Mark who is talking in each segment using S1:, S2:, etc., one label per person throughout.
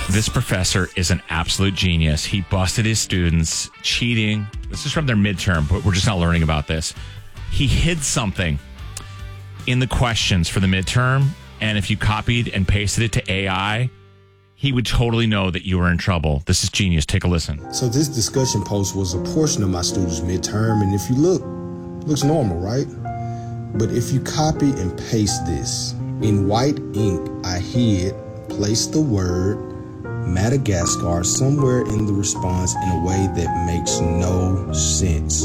S1: This professor is an absolute genius. He busted his students cheating. This is from their midterm, but we're just not learning about this. He hid something in the questions for the midterm, and if you copied and pasted it to AI, he would totally know that you were in trouble. This is genius. Take a listen.
S2: So this discussion post was a portion of my students' midterm, and if you look, it looks normal, right? But if you copy and paste this, in white ink, I hid, placed the word Madagascar somewhere in the response in a way that makes no sense.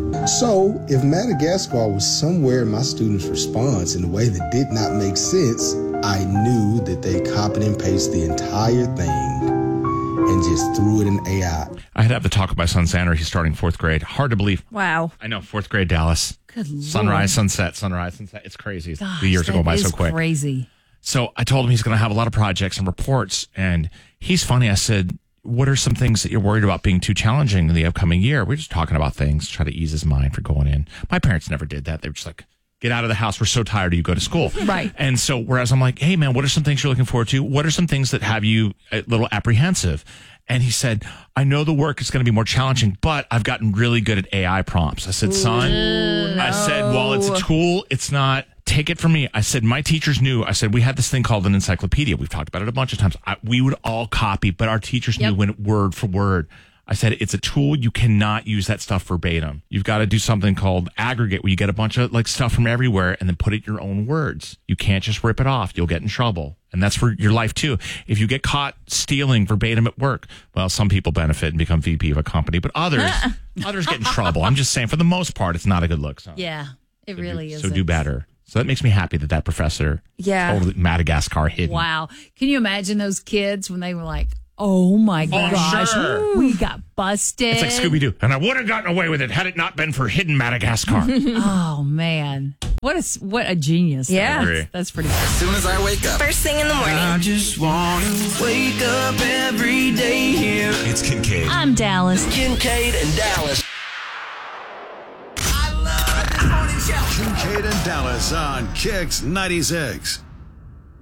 S2: So, if Madagascar was somewhere in my students' response in a way that did not make sense, I knew that they copied and pasted the entire thing and just threw it in AI.
S1: I had to have the talk with my son, Xander. He's starting 4th grade. Hard to believe.
S3: Wow.
S1: I know, 4th grade Dallas.
S3: Good Lord.
S1: Sunrise, sunset, sunrise, sunset. It's crazy.
S3: Gosh,
S1: the years go by so quick.
S3: Crazy.
S1: So I told him he's going to have a lot of projects and reports, and he's funny. I said, what are some things that you're worried about being too challenging in the upcoming year? We're just talking about things, try to ease his mind for going in. My parents never did that. They were just like, get out of the house. We're so tired of you. Go to school.
S3: Right.
S1: And so whereas I'm like, hey, man, what are some things you're looking forward to? What are some things that have you a little apprehensive? And he said, I know the work is going to be more challenging, but I've gotten really good at AI prompts. I said, son, I said, while it's a tool, it's not. Take it from me. I said, my teachers knew. I said, we had this thing called an encyclopedia. We've talked about it a bunch of times. We would all copy, but our teachers knew when word for word. I said, it's a tool. You cannot use that stuff verbatim. You've got to do something called aggregate, where you get a bunch of like stuff from everywhere and then put it in your own words. You can't just rip it off. You'll get in trouble. And that's for your life too. If you get caught stealing verbatim at work, well, some people benefit and become VP of a company, but others get in trouble. I'm just saying, for the most part, it's not a good look. So.
S3: Yeah, it really is.
S1: So do better. So that makes me happy that professor totally Madagascar hidden.
S3: Wow. Can you imagine those kids when they were like, oh my gosh,
S1: sure.
S3: we got busted.
S1: It's like Scooby-Doo. And I would have gotten away with it had it not been for hidden Madagascar.
S3: Oh, man. What a genius.
S1: Yeah.
S3: That's pretty cool.
S4: As soon as I wake up.
S5: First thing in the morning.
S6: I just want to wake up every day here.
S4: It's Kincaid.
S3: I'm Dallas.
S6: Kincaid and Dallas.
S4: Kincaid and Dallas on Kicks 96.